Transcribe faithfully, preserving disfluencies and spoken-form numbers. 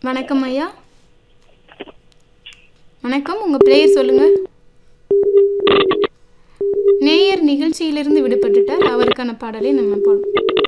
வணக்கம் ஐயா. வணக்கம், உங்க பெயர் சொல்லுங்க. நேயர் நிகழ்ச்சியிலிருந்து விடுபட்டுட்டார். அவருக்கான பாடலை நம்ம போடுவோம்.